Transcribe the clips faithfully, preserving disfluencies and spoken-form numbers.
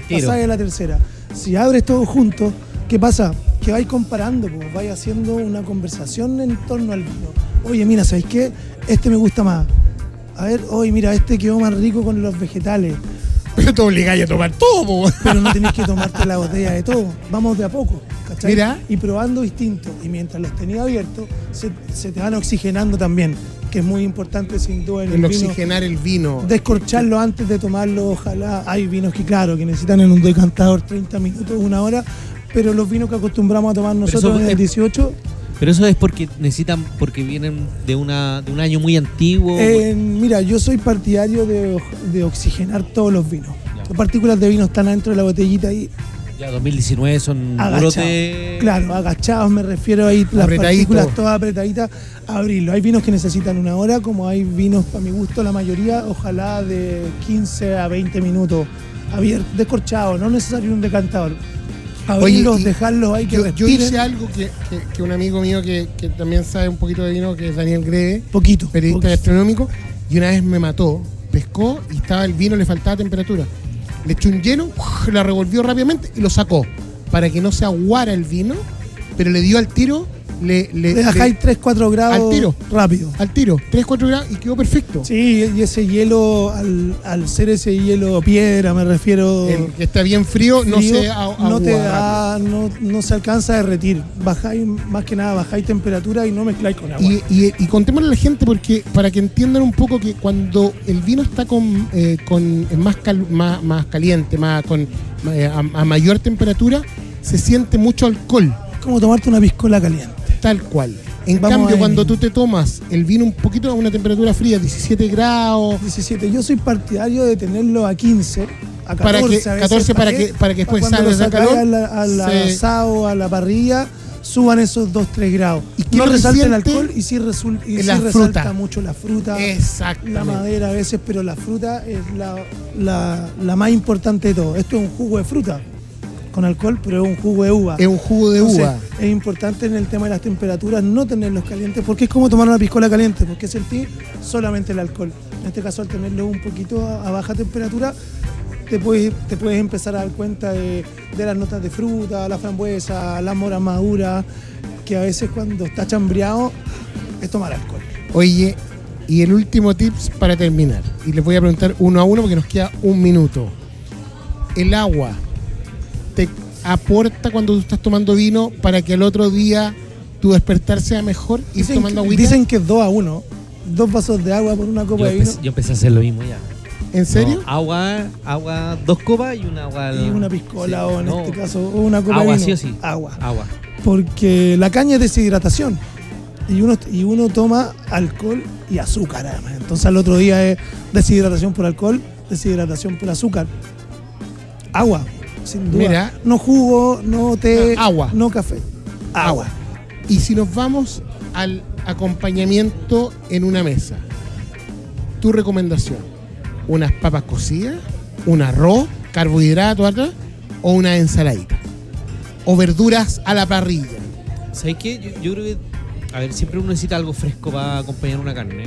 pasáis a la tercera. Si abres todo junto, ¿qué pasa? Que vais comparando, pues vais haciendo una conversación en torno al vino. Oye, mira, ¿sabéis qué? Este me gusta más. A ver, oye, mira, este quedó más rico con los vegetales. Pero te obligáis a tomar todo, po. Pero no tenés que tomarte la botella de todo. Vamos de a poco, ¿cachai? Mira. Y probando distinto. Y mientras los tenías abiertos, se, se te van oxigenando también, que es muy importante sin duda en el, el vino. oxigenar el vino. Descorcharlo antes de tomarlo, ojalá. Hay vinos que, claro, que necesitan en un decantador treinta minutos, una hora, pero los vinos que acostumbramos a tomar nosotros en el dieciocho... Pero eso es porque necesitan, porque vienen de una de un año muy antiguo. Eh, mira, yo soy partidario de, de oxigenar todos los vinos. Ya. Las partículas de vino están adentro de la botellita y ya dos mil diecinueve son brotes. Claro, agachados me refiero ahí, las partículas todas apretaditas, a abrirlo. Hay vinos que necesitan una hora, como hay vinos, para mi gusto, la mayoría, ojalá de quince a veinte minutos, abiertos, descorchados, no necesario un decantador. Abrirlos, Oye, dejarlos ahí que yo, respiren. yo hice algo que, que, que un amigo mío que, que también sabe un poquito de vino, que es Daniel Greve, poquito, periodista poquito. gastronómico, y una vez me mató, pescó y estaba el vino, le faltaba temperatura. Le echó un hielo, la revolvió rápidamente y lo sacó para que no se aguara el vino, pero le dio al tiro. Le, le, le dejáis tres cuatro grados al tiro, rápido. Al tiro, tres cuatro grados y quedó perfecto. Sí, y ese hielo, al, al ser ese hielo piedra, me refiero. El que está bien frío, frío no se agua, no te da, no, no se alcanza a derretir. Bajáis, más que nada, bajáis temperatura y no mezcláis con agua. Y, y, y contémosle a la gente, porque para que entiendan un poco que cuando el vino está con, eh, con más, cal, más, más caliente, más con eh, a, a mayor temperatura, se siente mucho alcohol. Es como tomarte una piscola caliente. Tal cual. En Vamos cambio, a cuando tú te tomas el vino un poquito a una temperatura fría, diecisiete grados. diecisiete. Yo soy partidario de tenerlo a quince, a catorce. Para que, a veces, catorce para, que, para que después salga ese calor. Al, al se... asado, a la parrilla, suban esos dos tres grados. ¿Y no resalta el alcohol y sí, resul, y sí resalta fruta. mucho la fruta. Exacto. La madera a veces, pero la fruta es la, la, la más importante de todo. Esto es un jugo de fruta con alcohol, pero es un jugo de uva. Es un jugo de Entonces, uva. Es importante en el tema de las temperaturas no tenerlos calientes, porque es como tomar una piscola caliente, porque sentí solamente el alcohol. En este caso, al tenerlo un poquito a, a baja temperatura, te puedes, te puedes empezar a dar cuenta de, de las notas de fruta, la frambuesa, las moras maduras, que a veces cuando está chambreado es tomar alcohol. Oye, y el último tips para terminar, y les voy a preguntar uno a uno porque nos queda un minuto. El agua te aporta cuando tú estás tomando vino para que al otro día tu despertar sea mejor y dicen tomando que, agüita? Dicen que es dos a uno, dos vasos de agua por una copa yo de vino. Empecé, yo empecé a hacer lo mismo ya. ¿En serio? No, agua, agua, dos copas y una agua. Y una piscola, sí, o en no, este caso, o una copa agua, de vino. Sí o sí. Agua. Agua. Porque la caña es deshidratación. Y uno, y uno toma alcohol y azúcar además. Entonces al otro día es deshidratación por alcohol, deshidratación por azúcar. Agua, sin duda. Mira. No jugo, no té, no, agua. No café. Agua. agua. Y si nos vamos al acompañamiento en una mesa, tu recomendación, unas papas cocidas, un arroz, carbohidratos atrás, o una ensaladita, o verduras a la parrilla. ¿Sabes qué? Yo, yo creo que, a ver, siempre uno necesita algo fresco para acompañar una carne,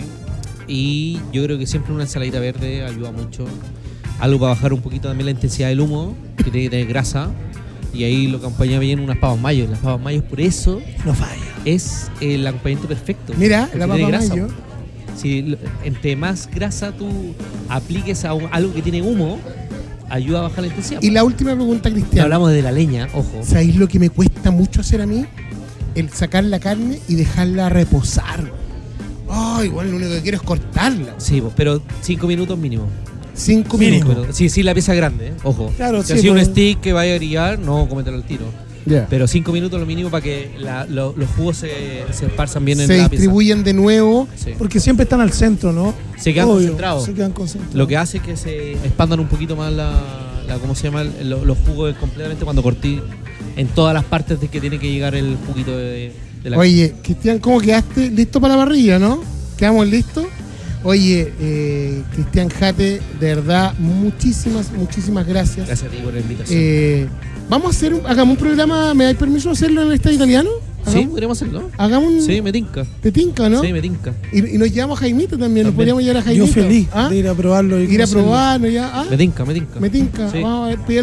y yo creo que siempre una ensaladita verde ayuda mucho. Algo para bajar un poquito también la intensidad del humo, que tiene que tener grasa, y ahí lo acompaña bien unas papas mayo. Las papas mayo, por eso no falla, es el acompañamiento perfecto. Mira, la papa mayo. Si entre más grasa tú apliques a un, algo que tiene humo, ayuda a bajar la intensidad. Y la última pregunta, Cristian. No hablamos de la leña, ojo. ¿Sabéis lo que me cuesta mucho hacer a mí? El sacar la carne y dejarla reposar. Ay, oh, igual lo único que quiero es cortarla. Sí, pero cinco minutos mínimo. Cinco mínimo. minutos. Pero, sí, sí, la pieza grande, ¿eh? Ojo. Claro, si sí, así pero... un stick que vaya a grillar, no comételo al tiro. Yeah. Pero cinco minutos lo mínimo para que la, lo, los jugos se, se esparzan bien se en la pieza. Se distribuyen de nuevo. Sí. Porque siempre están al centro, ¿no? Se quedan Obvio, concentrados. Se quedan concentrados. Lo que hace es que se expandan un poquito más la, la ¿cómo se llama? Los, los jugos completamente cuando cortí en todas las partes de que tiene que llegar el juguito de, de la... Oye, Cristian, ¿cómo quedaste? ¿Listo para la parrilla, no? ¿Quedamos listos? Oye, eh, Cristian Jate, de verdad, muchísimas, muchísimas gracias. Gracias a ti por la invitación. Eh, vamos a hacer, un, hagamos un programa, ¿me dais permiso de hacerlo en el Estado Italiano? ¿Hagamos? Sí, podríamos hacerlo. Hagamos un... Sí, me tinca. ¿Te tinca, no? Sí, me tinca. Y, y nos llevamos a Jaimito también, también, nos podríamos llevar a Jaimito. Yo feliz ¿Ah? de ir a probarlo. Y ir a probarlo ya. ¿Ah? Me tinca, me tinca. Me tinca. Sí. Vamos a ver,